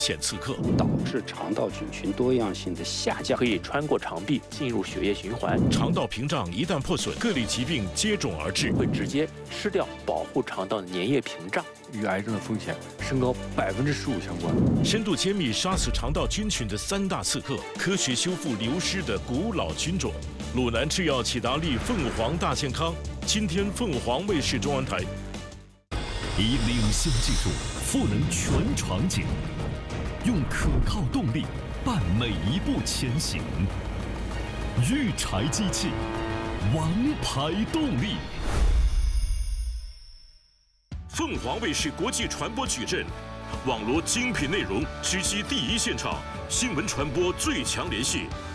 线刺客， 导致肠道菌群多样性的下降， 可以穿过肠壁进入血液循环。 肠道屏障一旦破损，各类疾病接踵而至， 会直接吃掉保护肠道的粘液屏障， 与癌症的风险升高15%相关。 深度揭秘杀死肠道菌群的3大刺客，科学修复流失的古老菌种。鲁南制药启达利凤凰大健康，今天凤凰卫视中文台。 以领先技术赋能全场景，用可靠动力伴每一步前行。育柴机器，王牌动力。 凤凰卫视国际传播矩阵，网罗精品内容，直击第一现场，新闻传播最强联系。